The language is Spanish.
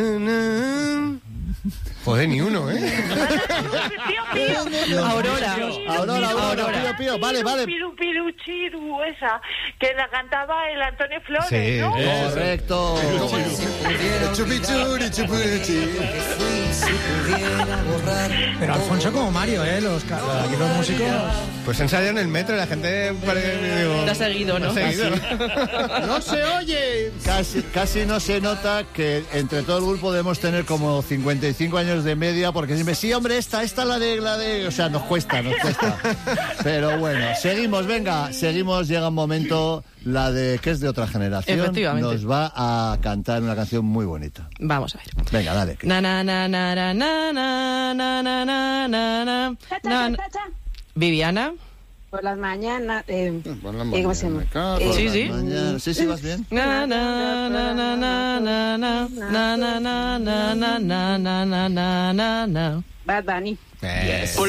Joder, ni uno, ¿eh? Aurora. Pío. Vale. Piru, chiru, esa, que la cantaba el Antonio Flores, Sí, ¿no? Correcto. Pero Alfonso como Mario, aquí los músicos... Pues ensayo en el metro y la gente Te ha seguido, ¿no? ¡No se oye! Casi no se nota que entre todo el grupo debemos tener como 55 años de media, porque siempre, sí, hombre, esta la de... O sea, nos cuesta. Pero bueno, seguimos, llega un momento, la de que es de otra generación. Efectivamente. Nos va a cantar una canción muy bonita. Vamos a ver. Venga, dale. Na na na na na na na na na na na na. Viviana. Por las mañanas. ¿Cómo se llama? Sí, vas bien. Na na na na na na na na na na na na na na na na. Bad Bunny. Yes.